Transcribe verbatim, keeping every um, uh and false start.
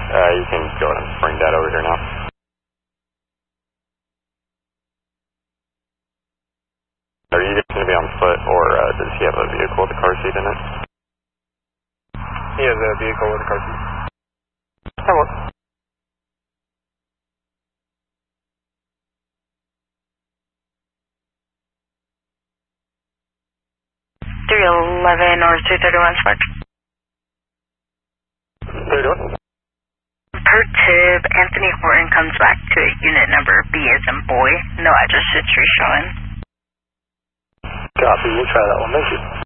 Uh, you can go ahead and bring that over here now. Are you guys going to be on foot, or uh, does he have a vehicle with a car seat in it? He has a vehicle with a car seat. That works. three eleven or three thirty-one Spark. three thirty-one. Per tib, Anthony Horton comes back to unit number B as in boy. No address history showing. Copy, we'll try that one. Thank you.